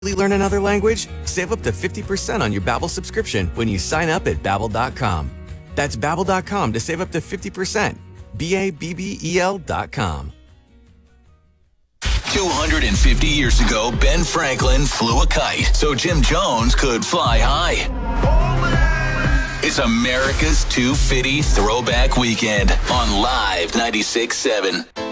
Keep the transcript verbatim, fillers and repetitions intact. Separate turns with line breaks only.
Learn another language? Save up to fifty percent on your Babbel subscription when you sign up at babbel dot com. That's babbel dot com to save up to fifty percent. B A B B E L dot com.
two hundred fifty years ago, Ben Franklin flew a kite so Jim Jones could fly high. It's America's two fifty Throwback Weekend on Live ninety-six point seven.